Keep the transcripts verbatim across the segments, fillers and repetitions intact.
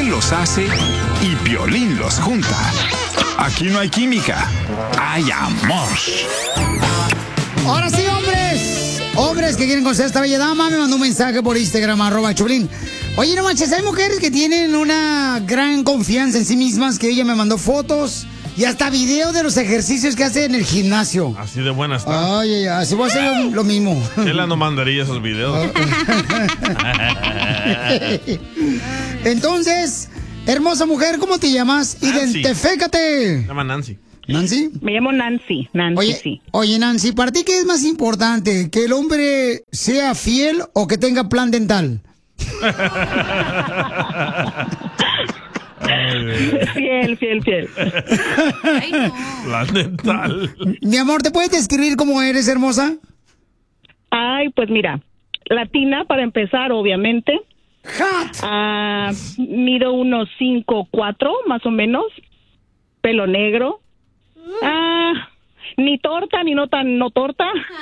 Él los hace y Piolín los junta. Aquí no hay química, hay amor. Ahora sí, hombres. Hombres que quieren conocer a esta bella dama, me mandó un mensaje por Instagram, arroba Choplin. Oye, no manches, hay mujeres que tienen una gran confianza en sí mismas, que ella me mandó fotos y hasta video de los ejercicios que hace en el gimnasio. Así de buena está. Ay, así voy a hacer lo, lo mismo. Chela no mandaría esos videos. Entonces, hermosa mujer, ¿cómo te llamas? Nancy. Identifícate. Se llama Nancy. ¿Nancy? Me llamo Nancy, Nancy, Oye, sí. oye, Nancy, ¿para ti qué es más importante? ¿Que el hombre sea fiel o que tenga plan dental? Fiel, fiel, fiel. Ay, no. Plan dental. Mi amor, ¿te puedes describir cómo eres, hermosa? Ay, pues mira, latina para empezar, obviamente. Hot. Ah, mido unos cinco, cuatro, más o menos. Pelo negro. Ah, ni torta, ni no tan no torta.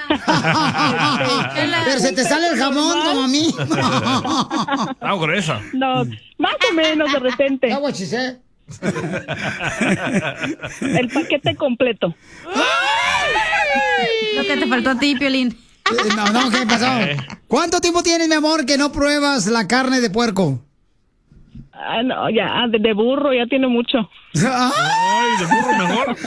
Pero se te sale el jamón como a mí. Ah, gruesa. No, más o menos de repente. Agua, chisé. El paquete completo. Lo que te faltó a ti, Piolín. Eh, No, no, ¿qué pasó? ¿Cuánto tiempo tienes, mi amor, que no pruebas la carne de puerco? Ah, no, ya, de, de burro ya tiene mucho. Ay, de burro mejor.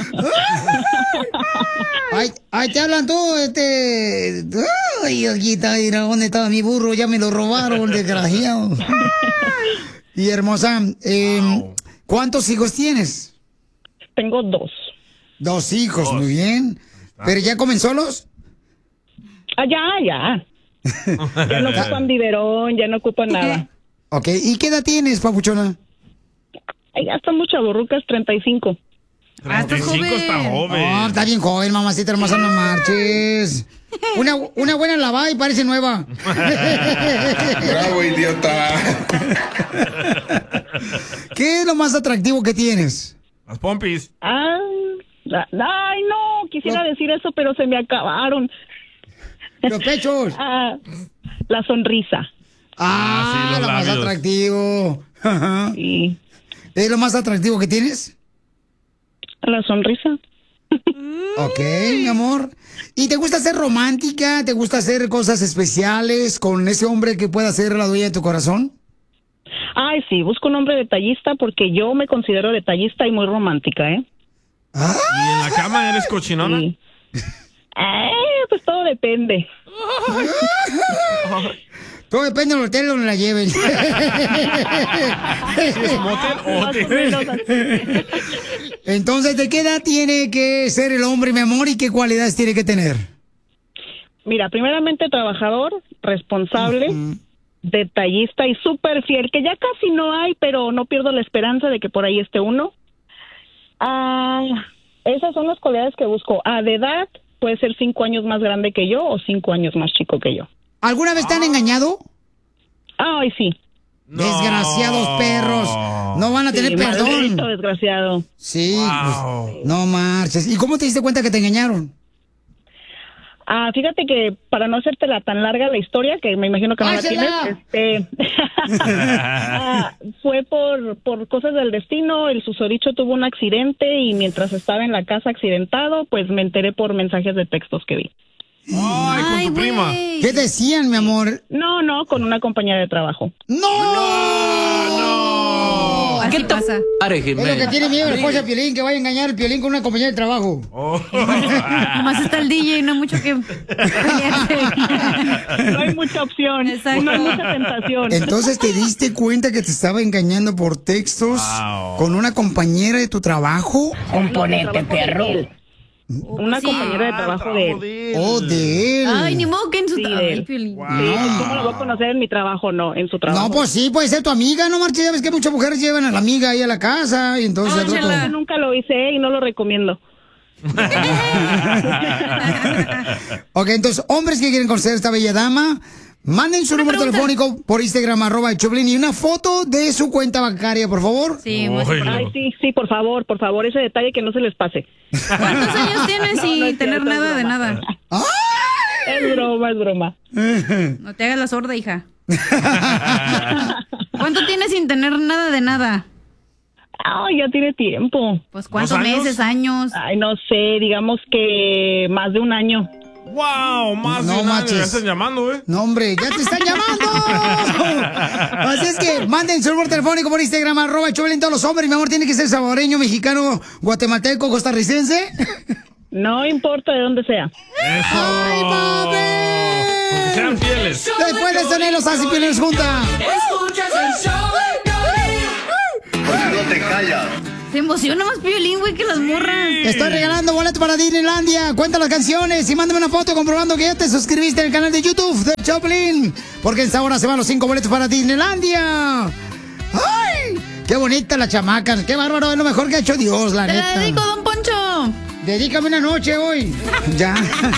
Ay, ay, te hablan tú, este... Ay, Olguita, mira, ¿dónde estaba mi burro? Ya me lo robaron, desgraciado. Y hermosa, eh, Wow. ¿cuántos hijos tienes? Tengo dos. Dos hijos, Dos. muy bien. ¿Pero ya comen solos? Ah, ya, ya. Ya no ocupan biberón, ya no ocupan nada. Ok, ¿y qué edad tienes, papuchona? Ay, ya están muchas borrucas, treinta y cinco. Ah, estás treinta y cinco está joven. joven. Oh, está bien joven, mamacita hermosa, no marches. Una, una buena lavada y parece nueva. Bravo, idiota. ¿Qué es lo más atractivo que tienes? Las pompis. Ah, la- ay, no, quisiera No. decir eso, pero se me acabaron. Los pechos. Ah, la sonrisa. Ah, sí, los lo más labios. atractivo. Ajá. Y ¿Es lo más atractivo que tienes? la sonrisa. Ok, mi amor. ¿Y te gusta ser romántica? ¿Te gusta hacer cosas especiales con ese hombre que pueda ser la dueña de tu corazón? Ay, sí, busco un hombre detallista porque yo me considero detallista y muy romántica, ¿eh? Ah, ¿Y en la cama eres cochinona? Sí. Ay, pues todo depende. todo depende del hotel donde la lleven. ¿Es motel o Más o hotel? menos así. Entonces, ¿de qué edad tiene que ser el hombre, mi amor, y qué cualidades tiene que tener? Mira, primeramente trabajador, responsable, detallista y súper fiel, que ya casi no hay, pero no pierdo la esperanza de que por ahí esté uno. Ah, esas son las cualidades que busco. Ah, de edad, puede ser cinco años más grande que yo o cinco años más chico que yo. ¿Alguna vez te han engañado? Ay, sí. No. Desgraciados perros. No van a tener Sí, perdón. maldito desgraciado. Sí, Wow. pues, no marches. ¿Y cómo te diste cuenta que te engañaron? Ah, fíjate que para no hacértela tan larga la historia, que me imagino que no la tienes, ¡Hácela! este, ah, fue por, por cosas del destino. El susodicho tuvo un accidente y mientras estaba en la casa accidentado, pues me enteré por mensajes de textos que vi. Ay, con tu prima. güey. ¿Qué decían, mi amor? No, no, con una compañera de trabajo. ¡No! Así pasa. Es lo que tiene miedo la esposa de Piolín, que vaya a engañar al Piolín con una compañera de trabajo. Oh. Nomás está el D J y no hay mucho que pelearse. No hay mucha opción, Exacto. no hay mucha tentación. Entonces te diste cuenta que te estaba engañando por textos Wow. con una compañera de tu trabajo. Componente, perro. Una Sí. compañera de trabajo de él. Oh, de él. Ay, ni modo que en su Sí, trabajo. de él. Ay, Piolín. Sí, ¿cómo lo voy a conocer en mi trabajo? No, en su trabajo. No, pues sí, puede ser tu amiga, no marches. Ya ves que muchas mujeres llevan a la amiga ahí a la casa y entonces Ah, al rato- chela. Yo nunca lo hice y no lo recomiendo. Ok, entonces, hombres que quieren conocer a esta bella dama, manden su número pregunta. telefónico por Instagram, arroba el Choplin, y una foto de su cuenta bancaria, por favor. Sí, muy Oy, Ay, sí, sí, por favor, por favor, ese detalle que no se les pase. ¿Cuántos años tienes sin No, no es tener cierto, es nada de broma. nada? Es broma, es broma. No te hagas la sorda, hija. ¿Cuánto tienes sin tener nada de nada? Ay, ya tiene tiempo. Pues ¿cuántos ¿Dos años? meses, años? Ay, no sé, digamos que más de un año. ¡Wow! Más No de un año. manches. Ya están llamando, ¿eh? No, hombre, ya te están llamando. Así es que manden su número telefónico por Instagram, arroba Choplin, todos los hombres. Mi amor, tiene que ser salvadoreño, mexicano, guatemalteco, costarricense. No importa de dónde sea. ¡Eso! ¡Ay, papi! Porque sean fieles. Después de tener los As y Piolín junta. Escuchas el show de Piolín. ¿Por qué no te callas? Se emociona más Piolín, güey, que las morras. Te estoy regalando boleto para Disneylandia. Cuenta las canciones y mándame una foto comprobando que ya te suscribiste al canal de YouTube de Choplin. Porque en esta hora se van los cinco boletos para Disneylandia. ¡Ay! ¡Qué bonita la chamaca! ¡Qué bárbaro! Es lo mejor que ha hecho Dios, la Te neta. la dedico, don Poncho. Dedícame una noche hoy. Ya.